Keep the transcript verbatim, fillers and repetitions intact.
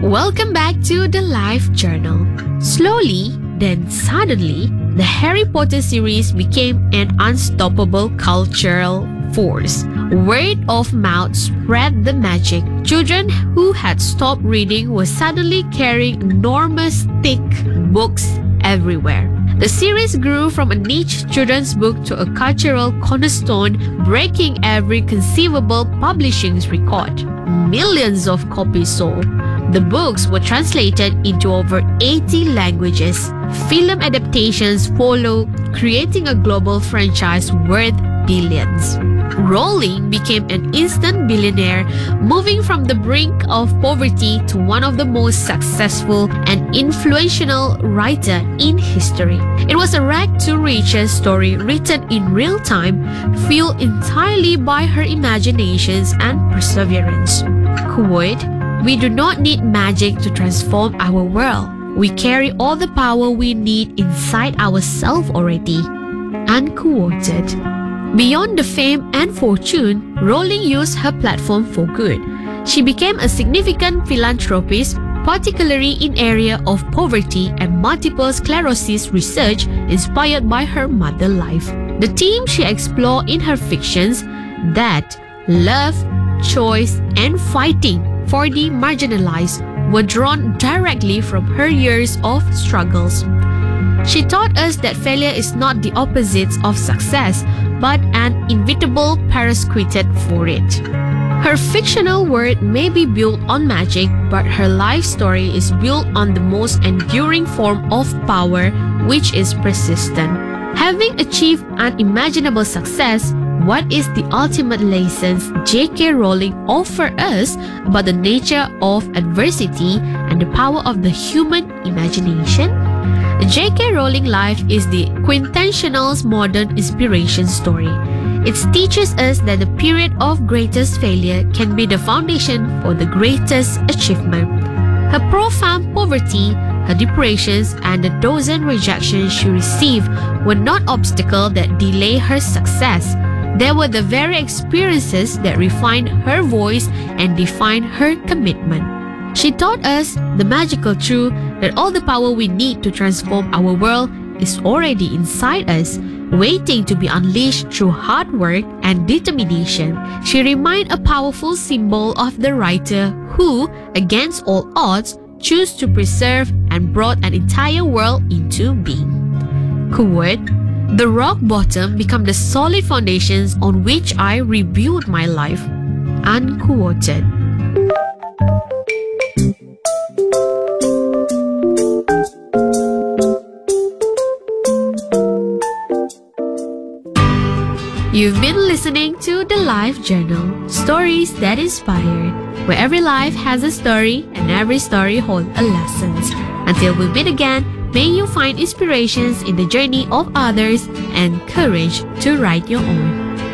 Welcome back to the Life Journal. Slowly, then suddenly, the Harry Potter series became an unstoppable cultural force. Word of mouth spread the magic. Children who had stopped reading were suddenly carrying enormous thick books everywhere. The series grew from a niche children's book to a cultural cornerstone, breaking every conceivable publishing record. Millions of copies sold. The books were translated into over eighty languages. Film adaptations followed, creating a global franchise worth billions. Rowling became an instant billionaire, moving from the brink of poverty to one of the most successful and influential writers in history. It was a rag to riches story written in real time, fueled entirely by her imaginations and perseverance. Quote, "We do not need magic to transform our world. We carry all the power we need inside ourselves already." Unquoted. Beyond the fame and fortune, Rowling used her platform for good. She became a significant philanthropist, particularly in area of poverty and multiple sclerosis research inspired by her mother life. The themes she explored in her fictions, that love, choice, and fighting for the marginalized, were drawn directly from her years of struggles. She taught us that failure is not the opposite of success, but an inevitable parasquitted for it. Her fictional world may be built on magic, but her life story is built on the most enduring form of power, which is persistence. Having achieved unimaginable success, what is the ultimate lessons J K Rowling offers us about the nature of adversity and the power of the human imagination? J K Rowling life is the quintessential modern inspiration story. It teaches us that the period of greatest failure can be the foundation for the greatest achievement. Her profound poverty, her depressions, and the dozen rejections she received were not obstacles that delay her success. They were the very experiences that refined her voice and defined her commitment. She taught us the magical truth that all the power we need to transform our world is already inside us, waiting to be unleashed through hard work and determination. She remained a powerful symbol of the writer who, against all odds, chose to preserve and brought an entire world into being. Quote, "The rock bottom became the solid foundations on which I rebuilt my life." Unquoted. You've been listening to The Life Journal, stories that inspire, where every life has a story and every story holds a lesson. Until we meet again, may you find inspirations in the journey of others and courage to write your own.